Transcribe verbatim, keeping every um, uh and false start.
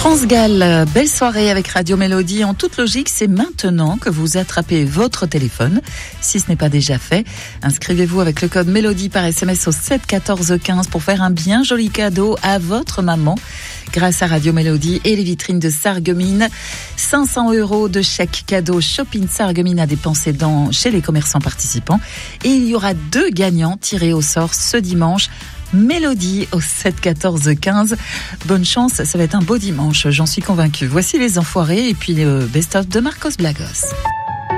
France Gall, belle soirée avec Radio Mélodie. En toute logique, c'est maintenant que vous attrapez votre téléphone. Si ce n'est pas déjà fait, inscrivez-vous avec le code Mélodie par S M S au sept quatorze quinze pour faire un bien joli cadeau à votre maman. Grâce à Radio Mélodie et les vitrines de Sarreguemines, cinq cents euros de chèque cadeau Shopping Sarreguemines à dépenser dans, chez les commerçants participants. Et il y aura deux gagnants tirés au sort ce dimanche. Mélodie au sept quatorze quinze. Bonne chance, ça va être un beau dimanche, j'en suis convaincue. Voici les enfoirés et puis le best-of de Marcos Blagos.